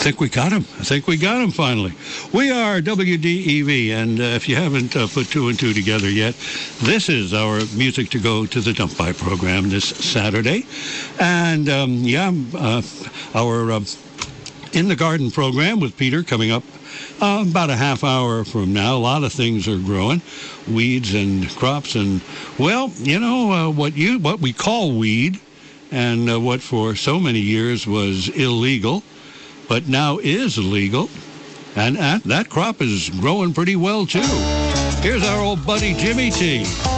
think we got him. I think we got him finally. We are WDEV, and if you haven't put two and two together yet, this is our Music to Go to the Dump By program this Saturday. And, our In the Garden program with Peter coming up about a half hour from now. A lot of things are growing, weeds and crops, and, well, you know, what we call weed, and what for so many years was illegal, but now is legal, and that crop is growing pretty well, too. Here's our old buddy Jimmy T.